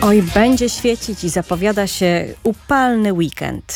Oj, będzie świecić i zapowiada się upalny weekend.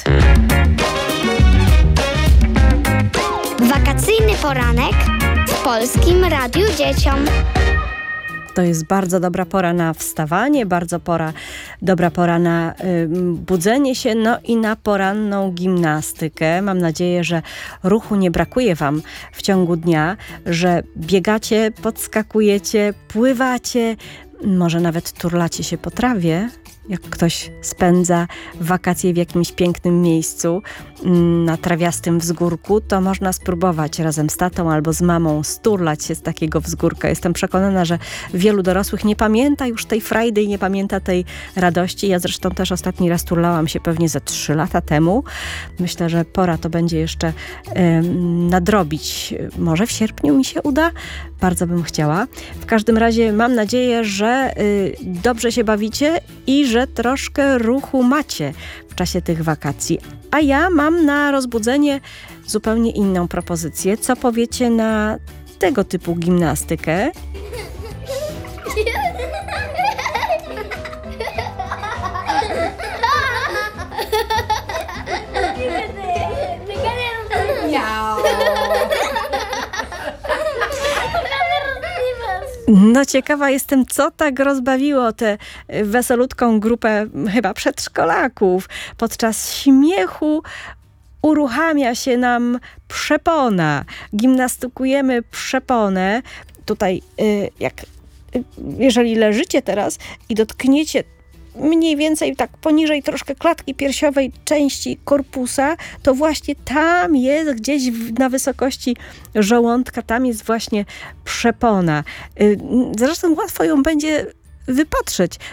Wakacyjny poranek w Polskim Radiu Dzieciom. To jest bardzo dobra pora na wstawanie, dobra pora na budzenie się, no i na poranną gimnastykę. Mam nadzieję, że ruchu nie brakuje Wam w ciągu dnia, że biegacie, podskakujecie, pływacie, może nawet turlacie się po trawie. Jak ktoś spędza wakacje w jakimś pięknym miejscu na trawiastym wzgórku, to można spróbować razem z tatą albo z mamą sturlać się z takiego wzgórka. Jestem przekonana, że wielu dorosłych nie pamięta już tej frajdy i nie pamięta tej radości. Ja zresztą też ostatni raz turlałam się pewnie ze 3 lata temu. Myślę, że pora to będzie jeszcze nadrobić. Może w sierpniu mi się uda? Bardzo bym chciała. W każdym razie mam nadzieję, że dobrze się bawicie i że troszkę ruchu macie w czasie tych wakacji. A ja mam na rozbudzenie zupełnie inną propozycję. Co powiecie na tego typu gimnastykę? No ciekawa jestem, co tak rozbawiło tę wesolutką grupę chyba przedszkolaków. Podczas śmiechu uruchamia się nam przepona. Gimnastykujemy przeponę. Tutaj jeżeli leżycie teraz i dotkniecie mniej więcej tak poniżej troszkę klatki piersiowej części korpusa, to właśnie tam jest gdzieś na wysokości żołądka, tam jest właśnie przepona. Zresztą łatwo ją będzie wypatrzeć